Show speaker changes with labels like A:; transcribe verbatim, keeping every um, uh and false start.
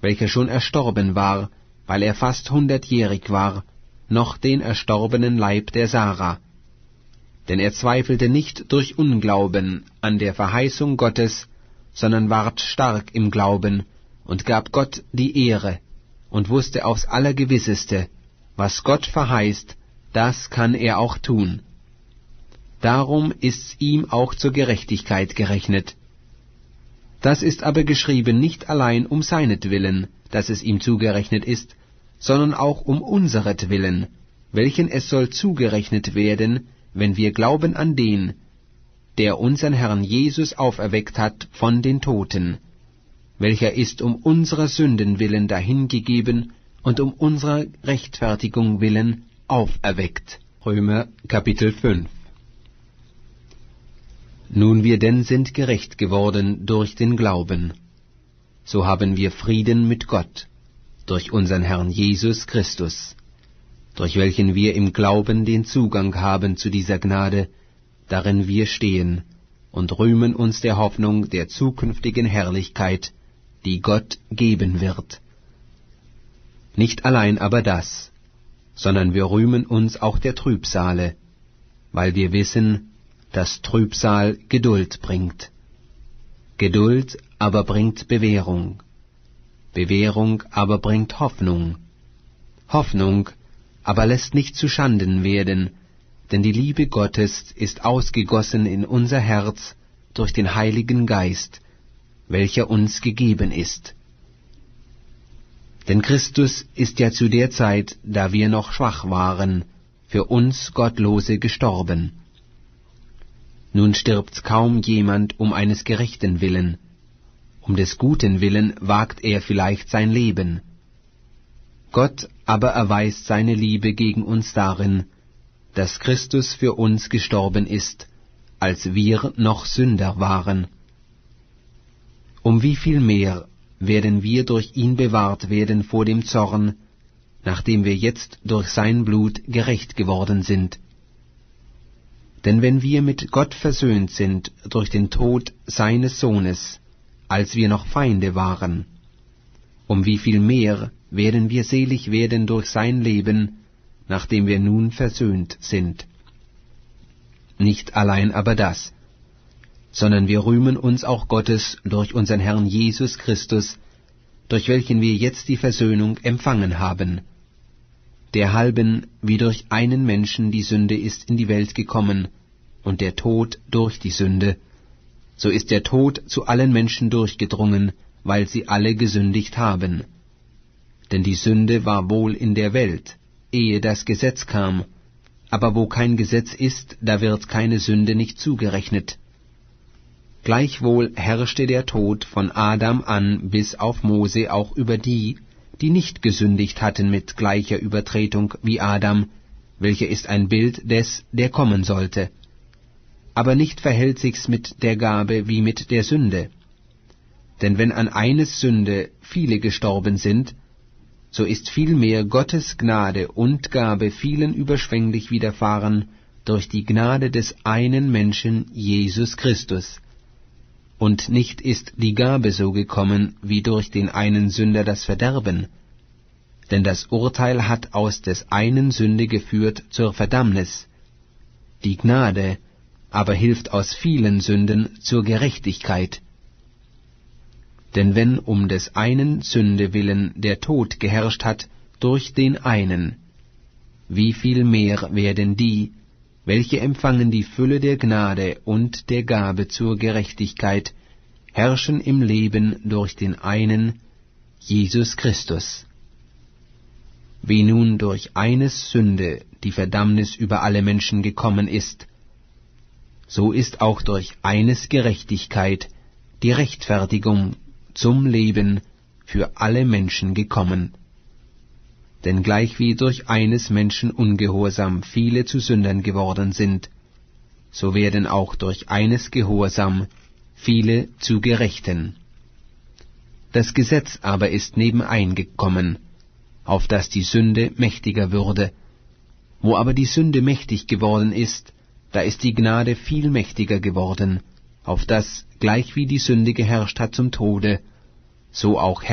A: welcher schon erstorben war, weil er fast hundertjährig war, noch den erstorbenen Leib der Sara. Denn er zweifelte nicht durch Unglauben an der Verheißung Gottes, sondern ward stark im Glauben und gab Gott die Ehre und wusste aufs Allergewisseste, was Gott verheißt, das kann er auch tun. Darum ist's ihm auch zur Gerechtigkeit gerechnet. Das ist aber geschrieben nicht allein um seinetwillen, dass es ihm zugerechnet ist, sondern auch um unseretwillen, welchen es soll zugerechnet werden, wenn wir glauben an den, der unseren Herrn Jesus auferweckt hat von den Toten, welcher ist um unserer Sünden willen dahingegeben und um unserer Rechtfertigung willen auferweckt. Römer Kapitel fünf. Nun wir denn sind gerecht geworden durch den Glauben, so haben wir Frieden mit Gott, durch unseren Herrn Jesus Christus, durch welchen wir im Glauben den Zugang haben zu dieser Gnade, darin wir stehen, und rühmen uns der Hoffnung der zukünftigen Herrlichkeit, die Gott geben wird. Nicht allein aber das, sondern wir rühmen uns auch der Trübsale, weil wir wissen, dass Trübsal Geduld bringt. Geduld aber bringt Bewährung, Bewährung aber bringt Hoffnung, Hoffnung aber lässt nicht zuschanden werden, denn die Liebe Gottes ist ausgegossen in unser Herz durch den Heiligen Geist, welcher uns gegeben ist. Denn Christus ist ja zu der Zeit, da wir noch schwach waren, für uns Gottlose gestorben. Nun stirbt kaum jemand um eines Gerechten willen, um des Guten willen wagt er vielleicht sein Leben. Gott aber erweist seine Liebe gegen uns darin, dass Christus für uns gestorben ist, als wir noch Sünder waren. Um wie viel mehr werden wir durch ihn bewahrt werden vor dem Zorn, nachdem wir jetzt durch sein Blut gerecht geworden sind. Denn wenn wir mit Gott versöhnt sind durch den Tod seines Sohnes, als wir noch Feinde waren, um wie viel mehr werden wir selig werden durch sein Leben, nachdem wir nun versöhnt sind. Nicht allein aber das, sondern wir rühmen uns auch Gottes durch unseren Herrn Jesus Christus, durch welchen wir jetzt die Versöhnung empfangen haben, derhalben wie durch einen Menschen die Sünde ist in die Welt gekommen, und der Tod durch die Sünde, so ist der Tod zu allen Menschen durchgedrungen, weil sie alle gesündigt haben. Denn die Sünde war wohl in der Welt, ehe das Gesetz kam, aber wo kein Gesetz ist, da wird keine Sünde nicht zugerechnet. Gleichwohl herrschte der Tod von Adam an bis auf Mose auch über die, die nicht gesündigt hatten mit gleicher Übertretung wie Adam, welcher ist ein Bild des, der kommen sollte. Aber nicht verhält sich's mit der Gabe wie mit der Sünde. Denn wenn an eines Sünde viele gestorben sind, so ist vielmehr Gottes Gnade und Gabe vielen überschwänglich widerfahren durch die Gnade des einen Menschen Jesus Christus. Und nicht ist die Gabe so gekommen, wie durch den einen Sünder das Verderben. Denn das Urteil hat aus des einen Sünde geführt zur Verdammnis. Die Gnade aber hilft aus vielen Sünden zur Gerechtigkeit. Denn wenn um des einen Sünde willen der Tod geherrscht hat durch den einen, wie viel mehr werden die, welche empfangen die Fülle der Gnade und der Gabe zur Gerechtigkeit, herrschen im Leben durch den einen, Jesus Christus. Wie nun durch eines Sünde die Verdammnis über alle Menschen gekommen ist, so ist auch durch eines Gerechtigkeit die Rechtfertigung zum Leben für alle Menschen gekommen. Denn gleichwie durch eines Menschen Ungehorsam viele zu Sündern geworden sind, so werden auch durch eines Gehorsam viele zu Gerechten. Das Gesetz aber ist nebeneingekommen, auf dass die Sünde mächtiger würde. Wo aber die Sünde mächtig geworden ist, da ist die Gnade viel mächtiger geworden, auf dass, gleichwie die Sünde geherrscht hat zum Tode, so auch